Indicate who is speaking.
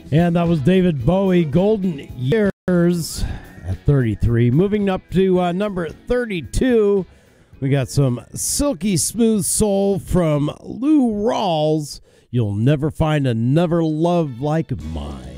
Speaker 1: And that was David Bowie, Golden Years at 33. Moving up to number 32, we got some silky smooth soul from Lou Rawls. You'll never find another love like mine.